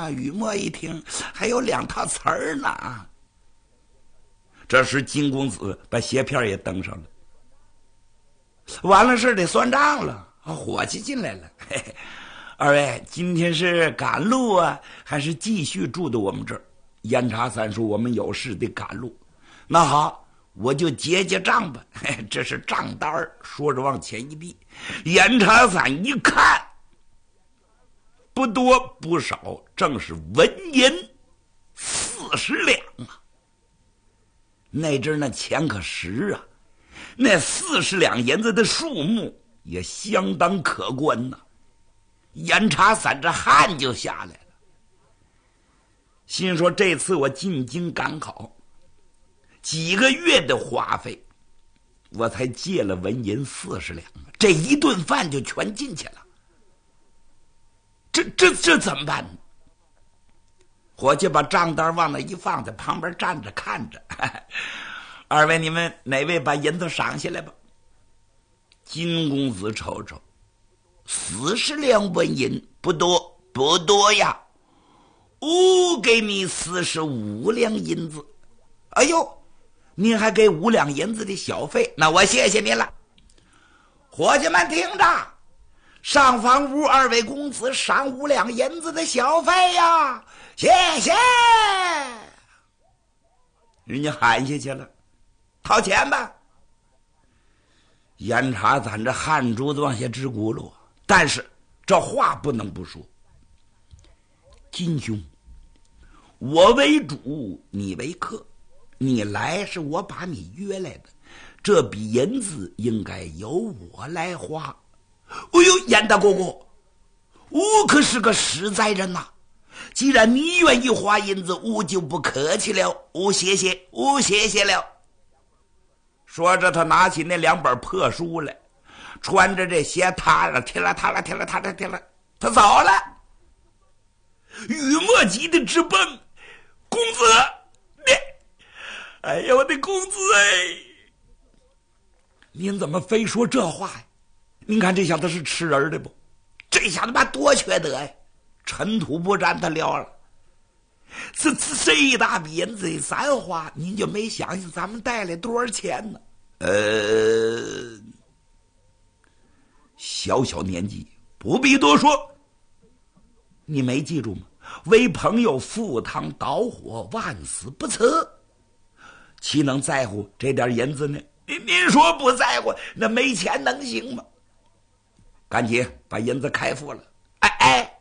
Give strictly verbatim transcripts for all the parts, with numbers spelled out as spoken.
啊！雨墨一听，还有两套词儿呢。这时金公子把鞋片也登上了。完了事得算账了，伙计进来了。嘿嘿，二位今天是赶路啊，还是继续住的我们这儿？严查三说我们有事得赶路。那好，我就结结账吧。嘿，这是账单，说着往前一递。严查三一看，不多不少，正是纹银四十两啊！那阵那钱可实啊，那四十两银子的数目也相当可观呐、啊。严查三这汗就下来了，心说这次我进京赶考，几个月的花费，我才借了纹银四十两，这一顿饭就全进去了。这这这怎么办呢？伙计把账单往那一放，在旁边站着看着。二位，你们哪位把银子赏下来吧？金公子瞅瞅，四十两纹银不多不多呀，我给你四十五两银子。哎呦，您还给五两银子的小费，那我谢谢您了。伙计们听着，上房屋二位公子赏五两银子的小费呀，谢谢。人家喊下去了，掏钱吧。严查咱这汗珠子往下直轱辘，但是这话不能不说。金兄，我为主，你为客，你来是我把你约来的，这笔银子应该由我来花。哎呦，严大哥哥，我可是个实在人呐、啊！既然你愿意花银子，我就不客气了，我谢谢，我谢谢了。说着，他拿起那两本破书来，穿着这鞋踏了，踢了踏了，踢了踏了，踢了，他走了。雨墨急得直蹦，公子，你，哎呀，我的公子哎，您怎么非说这话呀？您看这小子是吃人的不？这小子妈多缺德呀！尘土不沾他了了。这这这一大笔银子咱花，您就没想想咱们带来多少钱呢？呃，小小年纪不必多说，你没记住吗？为朋友赴汤蹈火，万死不辞，岂能在乎这点银子呢？您您说不在乎，那没钱能行吗？赶紧把银子开付了。哎哎，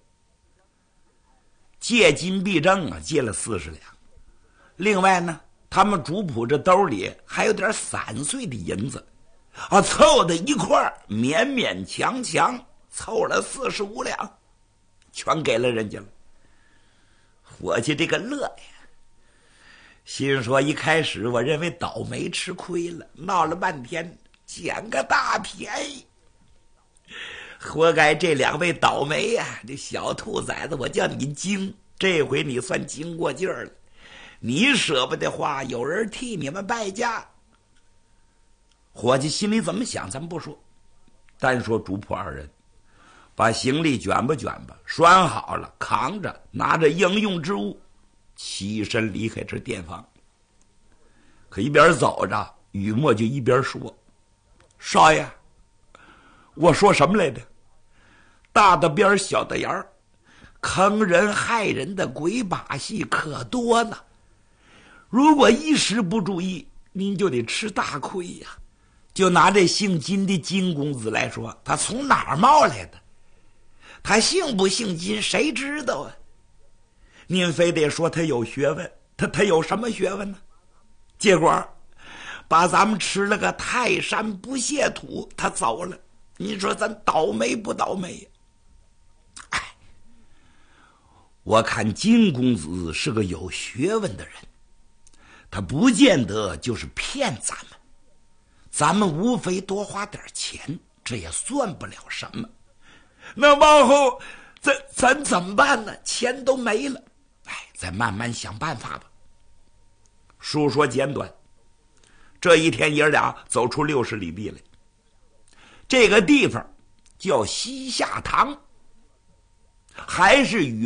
借金必挣啊，借了四十两。另外呢，他们主仆这兜里还有点散碎的银子啊，凑在一块儿，勉勉强强凑了四十五两，全给了人家了。伙计这个乐呀，心说一开始我认为倒霉吃亏了，闹了半天捡个大便宜，活该这两位倒霉呀、啊！这小兔崽子，我叫你精，这回你算精过劲儿了。你舍不得花，有人替你们败家。伙计心里怎么想咱不说，单说主仆二人把行李卷吧卷吧拴好了，扛着拿着应用之物起身离开这店房。可一边走着，雨墨就一边说：少爷，我说什么来着？大的边小的眼儿，坑人害人的鬼把戏可多呢。如果一时不注意，您就得吃大亏呀、啊。就拿这姓金的金公子来说，他从哪儿冒来的？他姓不姓金，谁知道啊？您非得说他有学问，他他有什么学问呢？结果把咱们吃了个泰山不屑土，他走了。你说咱倒霉不倒霉呀？哎，我看金公子是个有学问的人，他不见得就是骗咱们，咱们无非多花点钱，这也算不了什么。那往后咱咱怎么办呢？钱都没了，哎，再慢慢想办法吧。述说简短，这一天爷俩走出六十里地来，这个地方叫西夏堂，还是与